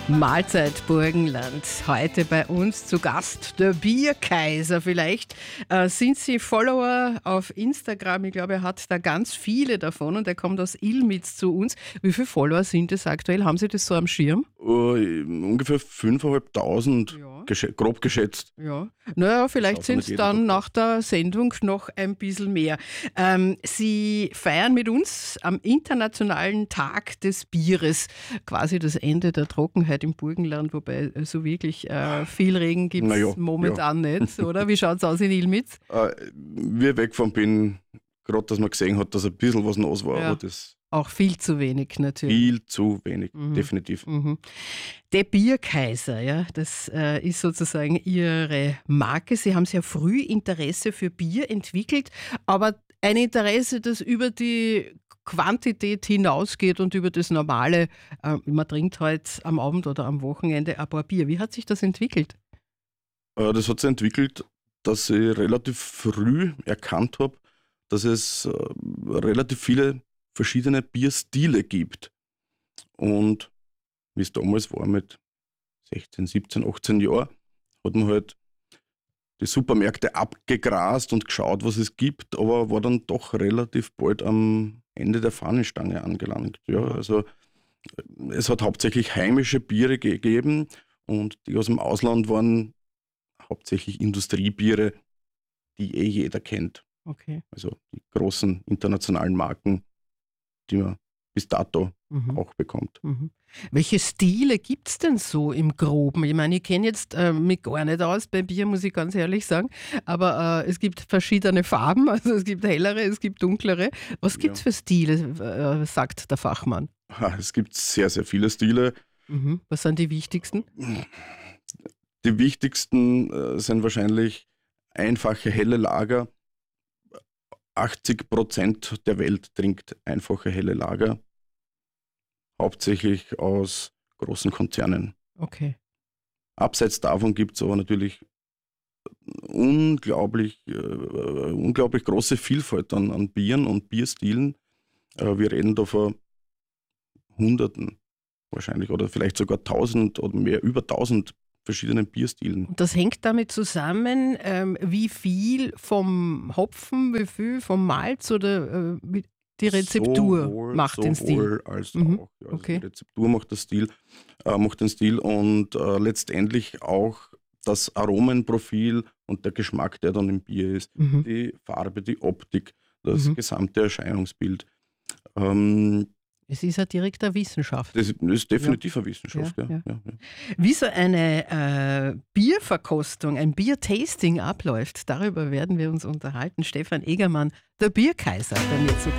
Mahlzeit Burgenland. Heute bei uns zu Gast der Bierkaiser. Vielleicht sind Sie Follower auf Instagram. Ich glaube, er hat da ganz viele davon und er kommt aus Ilmitz zu uns. Wie viele Follower sind es aktuell? Haben Sie das so am Schirm? Ungefähr 5.500, Ja. grob geschätzt. Ja, naja, vielleicht sind es dann nach der Sendung noch ein bisschen mehr. Sie feiern mit uns am Internationalen Tag des Bieres quasi das Ende der Trockenheit im Burgenland, wobei so wirklich viel Regen gibt es momentan nicht, oder? Wie schaut es aus in Ilmitz? Wie ich weggefahren bin, gerade dass man gesehen hat, dass ein bisschen was los war, aber das auch viel zu wenig natürlich. viel zu wenig, definitiv. Der Bierkaiser, ja, das ist sozusagen Ihre Marke. Sie haben sehr früh Interesse für Bier entwickelt, aber ein Interesse, das über die Quantität hinausgeht und über das Normale. Man trinkt halt am Abend oder am Wochenende ein paar Bier. Wie hat sich das entwickelt? Das hat sich entwickelt, dass ich relativ früh erkannt habe, dass es relativ viele verschiedene Bierstile gibt. Und wie es damals war mit 16, 17, 18 Jahren, hat man halt die Supermärkte abgegrast und geschaut, was es gibt, aber war dann doch relativ bald am Ende der Fahnenstange angelangt. Ja, also es hat hauptsächlich heimische Biere gegeben und die aus dem Ausland waren hauptsächlich Industriebiere, die jeder kennt. Okay. Also die großen internationalen Marken, die man bis dato auch bekommt. Welche Stile gibt es denn so im Groben? Ich meine, ich kenne jetzt mich gar nicht aus bei Bier, muss ich ganz ehrlich sagen, aber es gibt verschiedene Farben, also es gibt hellere, es gibt dunklere. Was gibt es für Stile, sagt der Fachmann? Es gibt sehr, sehr viele Stile. Was sind die wichtigsten? Die wichtigsten sind wahrscheinlich einfache, helle Lager. 80% der Welt trinkt einfache, helle Lager. Hauptsächlich aus großen Konzernen. Okay. Abseits davon gibt es aber natürlich unglaublich große Vielfalt an Bieren und Bierstilen. Wir reden da von Hunderten wahrscheinlich oder vielleicht sogar 1000 oder mehr, über 1000 verschiedenen Bierstilen. Und das hängt damit zusammen, wie viel vom Hopfen, wie viel vom Malz oder die Rezeptur macht den Stil? Sowohl als auch. Ja, also die Rezeptur macht den Stil und letztendlich auch das Aromenprofil und der Geschmack, der dann im Bier ist, die Farbe, die Optik, das gesamte Erscheinungsbild. Es ist ja direkt eine Wissenschaft. Das ist definitiv eine Wissenschaft. Ja. Wie so eine Bierverkostung, ein Biertasting abläuft, darüber werden wir uns unterhalten. Stefan Egermann, der Bierkaiser, bei mir zu